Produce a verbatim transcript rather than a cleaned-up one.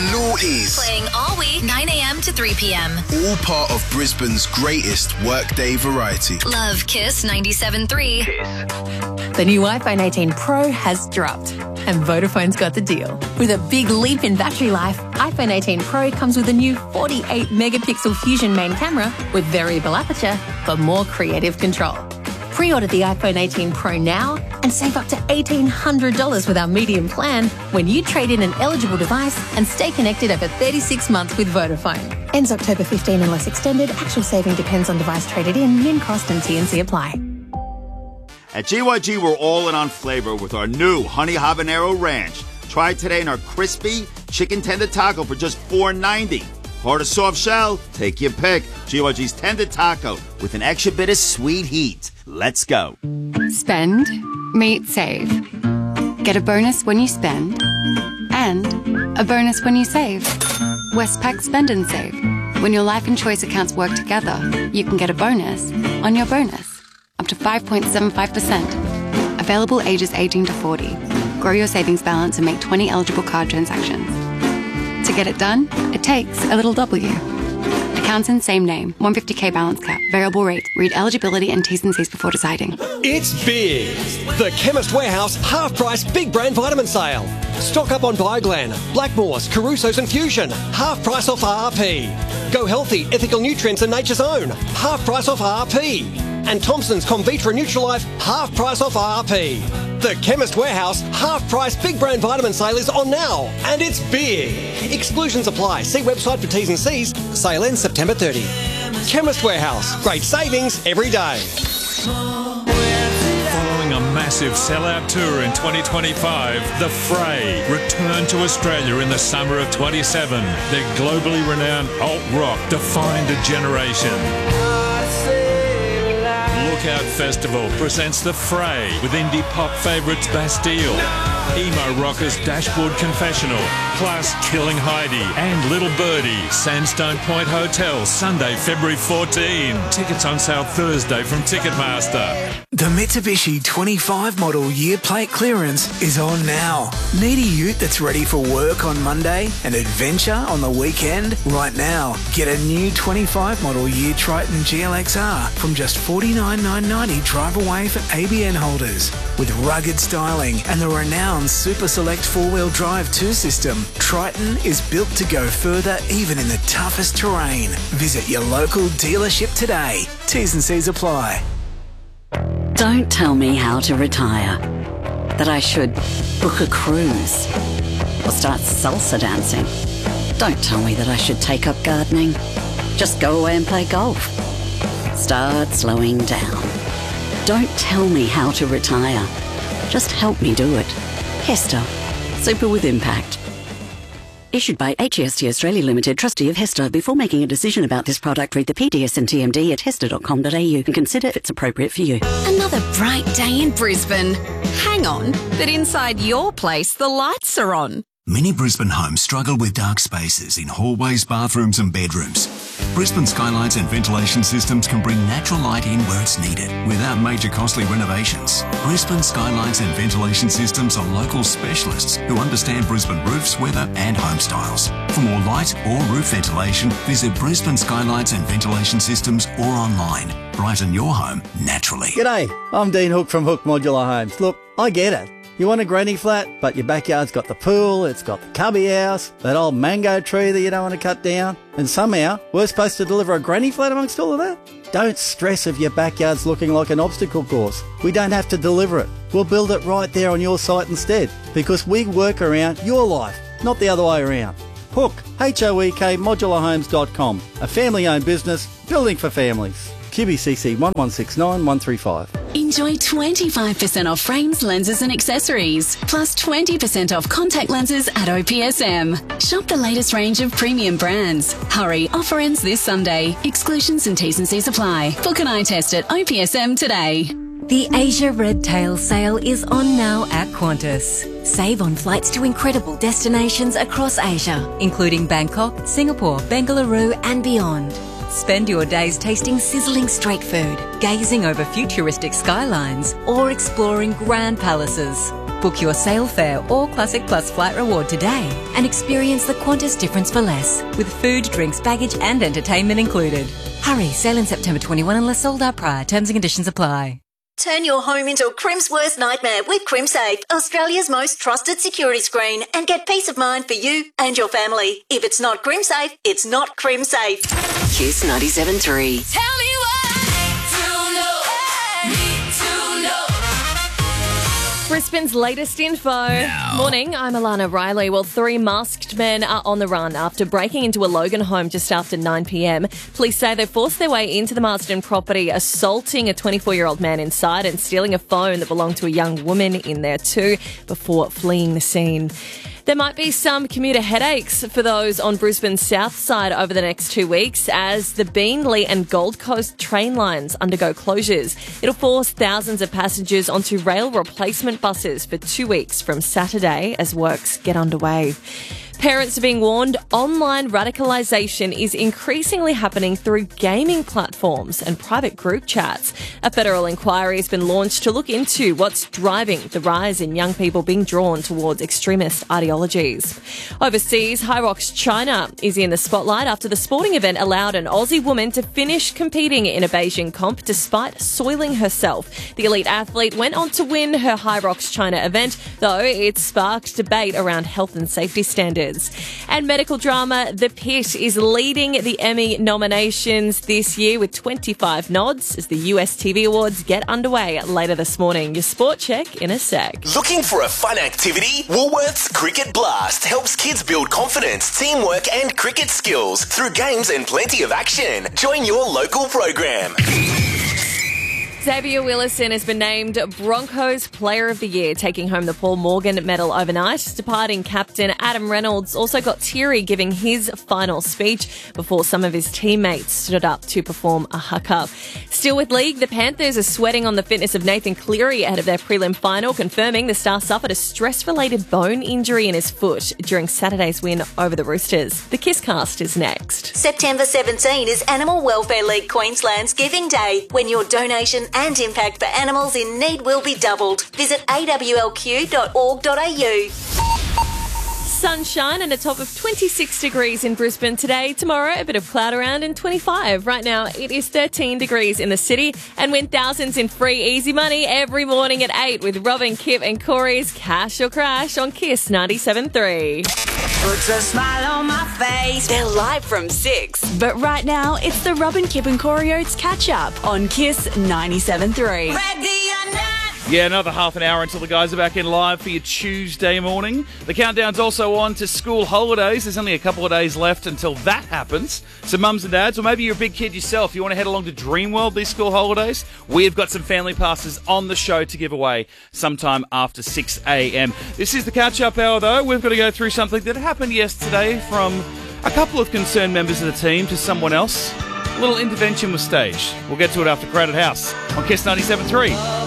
Naughties. Playing all week, nine a.m. to three p.m. All part of Brisbane's greatest workday variety. Love Kiss ninety-seven point three. The new iPhone eighteen Pro has dropped, and Vodafone's got the deal. With a big leap in battery life, iPhone eighteen Pro comes with a new forty-eight megapixel Fusion main camera with variable aperture for more creative control. Pre-order the iPhone eighteen Pro now and save up to eighteen hundred dollars with our medium plan when you trade in an eligible device and stay connected over thirty-six months with Vodafone. Ends October fifteenth unless extended. Actual saving depends on device traded in. Min cost and T and C apply. At G Y G, we're all in on flavor with our new Honey Habanero Ranch. Try it today in our crispy chicken tender taco for just four ninety. Hard or soft shell? Take your pick. G Y G's tender taco with an extra bit of sweet heat. Let's go. Spend, meet, save. Get a bonus when you spend and a bonus when you save. Westpac Spend and Save. When your life and choice accounts work together, you can get a bonus on your bonus. Up to five point seven five percent. Available ages eighteen to forty. Grow your savings balance and make twenty eligible card transactions. To get it done, it takes a little W. Accounts in same name. one hundred fifty thousand balance cap. Variable rate. Read eligibility and T's and C's before deciding. It's big. The Chemist Warehouse half-price big brand vitamin sale. Stock up on Bioglan, Blackmores, Caruso's and Fusion. Half price off R R P. Go Healthy, Ethical Nutrients and Nature's Own. Half price off R R P. And Thompson's Comvitra Nutrilife, half price off R R P. The Chemist Warehouse half price big brand vitamin sale is on now, and it's big. Exclusions apply. See website for T's and C's. Sale ends September thirtieth. Chemist Warehouse. Great savings every day. Following a massive sellout tour in twenty twenty-five, The Fray return to Australia in the summer of twenty-seven. Their globally renowned alt rock defined a generation. Lookout Festival presents The Fray with indie pop favourites Bastille, emo rockers Dashboard Confessional, plus Killing Heidi and Little Birdie, Sandstone Point Hotel, Sunday, February fourteenth. Tickets on sale Thursday from Ticketmaster. The Mitsubishi twenty-five model year plate clearance is on now. Need a ute that's ready for work on Monday and adventure on the weekend? Right now, get a new twenty-five model year Triton G L X R from just forty-nine thousand nine hundred ninety dollars drive away for A B N holders. With rugged styling and the renowned Super Select four-wheel drive two system, Triton is built to go further even in the toughest terrain. Visit your local dealership today. T's and C's apply. Don't tell me how to retire. That I should book a cruise or start salsa dancing. Don't tell me that I should take up gardening. Just go away and play golf. Start slowing down. Don't tell me how to retire. Just help me do it. Hester. Super with impact. Issued by H E S T Australia Limited, trustee of Hester. Before making a decision about this product, read the P D S and T M D at hester dot com dot a u and consider if it's appropriate for you. Another bright day in Brisbane. Hang on, but inside your place the lights are on. Many Brisbane homes struggle with dark spaces in hallways, bathrooms and bedrooms. Brisbane Skylights and Ventilation Systems can bring natural light in where it's needed without major costly renovations. Brisbane Skylights and Ventilation Systems are local specialists who understand Brisbane roofs, weather and home styles. For more light or roof ventilation, visit Brisbane Skylights and Ventilation Systems or online. Brighten your home naturally. G'day, I'm Dean Hook from Hook Modular Homes. Look, I get it. You want a granny flat, but your backyard's got the pool, it's got the cubby house, that old mango tree that you don't want to cut down, and somehow we're supposed to deliver a granny flat amongst all of that? Don't stress if your backyard's looking like an obstacle course. We don't have to deliver it. We'll build it right there on your site instead, because we work around your life, not the other way around. Hook, H O E K, modular homes dot com, a family-owned business, building for families. Q B C C one one six nine one three five. Enjoy twenty-five percent off frames, lenses and accessories, plus twenty percent off contact lenses at O P S M. Shop the latest range of premium brands. Hurry, offer ends this Sunday. Exclusions and T's and C's apply. Book an eye test at O P S M today. The Asia Red Tail sale is on now at Qantas. Save on flights to incredible destinations across Asia, including Bangkok, Singapore, Bengaluru and beyond. Spend your days tasting sizzling street food, gazing over futuristic skylines, or exploring grand palaces. Book your Sailfare or Classic Plus flight reward today and experience the Qantas difference for less, with food, drinks, baggage and entertainment included. Hurry, sail in September twenty-first unless sold out prior. Terms and conditions apply. Turn your home into a Crim's worst nightmare with CrimSafe, Australia's most trusted security screen, and get peace of mind for you and your family. If it's not CrimSafe, it's not CrimSafe. Kiss ninety-seven point three. Tell me Brisbane's latest info. Now. Morning, I'm Alana Riley. Well, three masked men are on the run after breaking into a Logan home just after nine p.m. Police say they forced their way into the Marsden property, assaulting a twenty-four-year-old man inside and stealing a phone that belonged to a young woman in there too before fleeing the scene. There might be some commuter headaches for those on Brisbane's south side over the next two weeks as the Beenleigh and Gold Coast train lines undergo closures. It'll force thousands of passengers onto rail replacement buses for two weeks from Saturday as works get underway. Parents are being warned online radicalisation is increasingly happening through gaming platforms and private group chats. A federal inquiry has been launched to look into what's driving the rise in young people being drawn towards extremist ideologies. Overseas, Hyrox China is in the spotlight after the sporting event allowed an Aussie woman to finish competing in a Beijing comp despite soiling herself. The elite athlete went on to win her Hyrox China event, though it sparked debate around health and safety standards. And medical drama The Pit is leading the Emmy nominations this year with twenty-five nods as the U S T V Awards get underway later this morning. Your sport check in a sec. Looking for a fun activity? Woolworths Cricket Blast helps kids build confidence, teamwork and cricket skills through games and plenty of action. Join your local program. Xavier Willison has been named Broncos Player of the Year, taking home the Paul Morgan medal overnight. Departing captain Adam Reynolds also got teary giving his final speech before some of his teammates stood up to perform a haka. Still with league, the Panthers are sweating on the fitness of Nathan Cleary ahead of their prelim final, confirming the star suffered a stress-related bone injury in his foot during Saturday's win over the Roosters. The Kisscast is next. September seventeenth is Animal Welfare League Queensland's Giving Day, when your donation and impact for animals in need will be doubled. Visit a w l q dot org dot a u. Sunshine and a top of twenty-six degrees in Brisbane today. Tomorrow, a bit of cloud around and twenty-five. Right now, it is thirteen degrees in the city. And win thousands in free easy money every morning at eight with Robin, Kip and Corey's Cash or Crash on Kiss ninety-seven point three. Puts a smile on my face. They're live from six. But right now, it's the Robin, Kip and Corey Oates catch-up on Kiss ninety-seven point three. Yeah, another half an hour until the guys are back in live for your Tuesday morning. The countdown's also on to school holidays. There's only a couple of days left until that happens. So mums and dads, or maybe you're a big kid yourself, you want to head along to Dreamworld these school holidays, we've got some family passes on the show to give away sometime after six a.m. This is the catch-up hour, though. We've got to go through something that happened yesterday from a couple of concerned members of the team to someone else. A little intervention was staged. We'll get to it after Crowded House on Kiss ninety-seven point three.